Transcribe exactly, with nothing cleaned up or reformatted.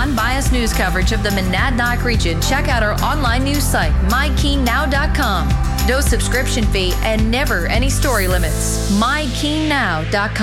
unbiased news coverage of the Monadnock region, check out our online news site, my keene now dot com. No subscription fee and never any story limits. my keene now dot com.